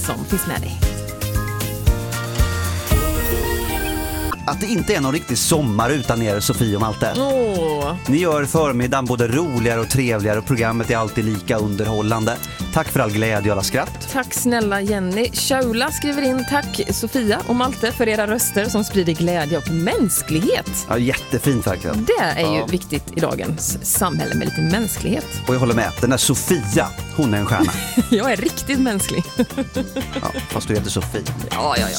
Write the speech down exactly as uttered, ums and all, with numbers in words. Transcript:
som finns med dig. Att det inte är någon riktig sommar utan er, Sofie och Malte. Åh. Ni gör förmiddagen både roligare och trevligare och programmet är alltid lika underhållande. Tack för all glädje och alla skratt. Tack snälla Jenny. Shaula skriver in tack Sofia och Malte för era röster som sprider glädje och mänsklighet. Ja, jättefint verkligen. Det är ju Ja. viktigt i dagens samhälle med lite mänsklighet. Och jag håller med, den där Sofia, hon är en stjärna. Jag är riktigt mänsklig. Ja, fast du heter Sofie. Ja, ja, ja.